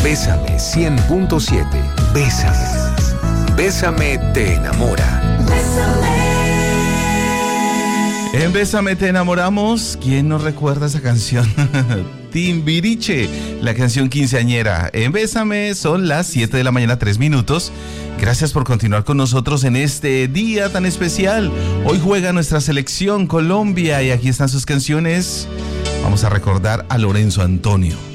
Bésame 100.7. Bésame. Bésame te enamora. En Bésame te enamoramos. ¿Quién nos recuerda esa canción? Timbiriche, la canción quinceañera. En Bésame son las 7 de la mañana, 3 minutos. Gracias por continuar con nosotros en este día tan especial. Hoy juega nuestra selección Colombia y aquí están sus canciones. Vamos a recordar a Lorenzo Antonio.